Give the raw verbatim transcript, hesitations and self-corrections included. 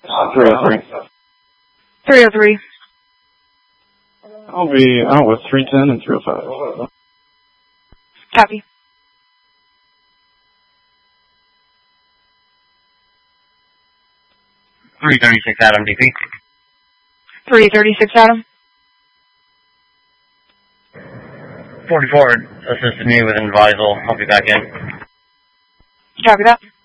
three oh three. three oh three. I'll be out with three ten and three oh five. Copy. three thirty-six Adam, D P. three thirty-six Adam. forty-four assisted me with an advisal. I'll be back in. Copy that.